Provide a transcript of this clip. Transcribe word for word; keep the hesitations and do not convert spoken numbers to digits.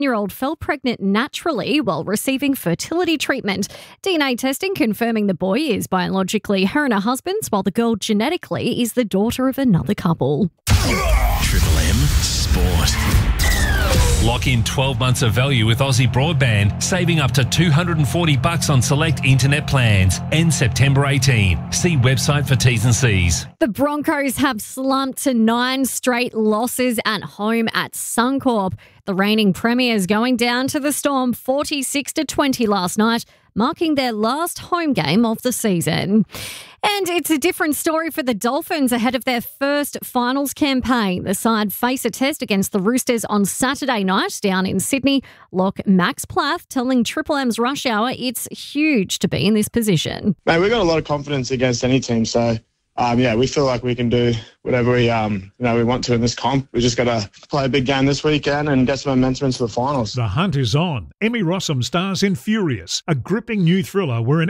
seven-year-old fell pregnant naturally while receiving fertility treatment. D N A testing confirming the boy is biologically her and her husband's, while the girl genetically is the daughter of another couple. Triple M Sport. Lock in twelve months of value with Aussie Broadband, saving up to two hundred forty bucks on select internet plans. End September eighteenth. See website for T's and C's. The Broncos have slumped to nine straight losses at home at Suncorp. The reigning premiers going down to the Storm forty-six to twenty last night, marking their last home game of the season. And it's a different story for the Dolphins ahead of their first finals campaign. The side face a test against the Roosters on Saturday night down in Sydney. Lock Max Plath telling Triple M's Rush Hour it's huge to be in this position. Mate, we've got a lot of confidence against any team, so um, yeah, we feel like we can do whatever we um, you know we want to in this comp. We just got to play a big game this weekend and get some momentum into the finals. The hunt is on. Emmy Rossum stars in Furious, a gripping new thriller where an